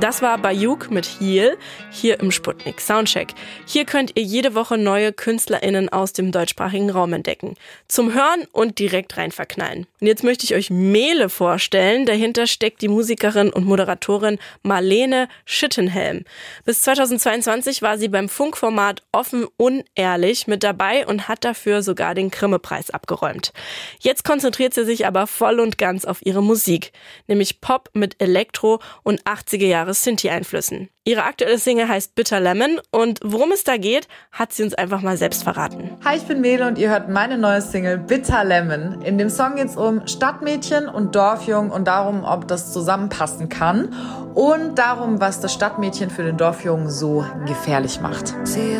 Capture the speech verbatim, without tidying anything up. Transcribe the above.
Das war Bayuk mit Heal, hier im Sputnik Soundcheck. Hier könnt ihr jede Woche neue KünstlerInnen aus dem deutschsprachigen Raum entdecken. Zum Hören und direkt rein verknallen. Und jetzt möchte ich euch Mehle vorstellen. Dahinter steckt die Musikerin und Moderatorin Marlene Schittenhelm. Bis zweitausendzweiundzwanzig war sie beim Funkformat Offen Unehrlich mit dabei und hat dafür sogar den Grimme-Preis abgeräumt. Jetzt konzentriert sie sich aber voll und ganz auf ihre Musik, nämlich Pop mit Elektro und achtziger Jahre Sinti-Einflüssen. Ihre aktuelle Single heißt Bitter Lemon und worum es da geht, hat sie uns einfach mal selbst verraten. Hi, ich bin Mele und ihr hört meine neue Single Bitter Lemon. In dem Song geht es um Stadtmädchen und Dorfjungen und darum, ob das zusammenpassen kann und darum, was das Stadtmädchen für den Dorfjungen so gefährlich macht. Sie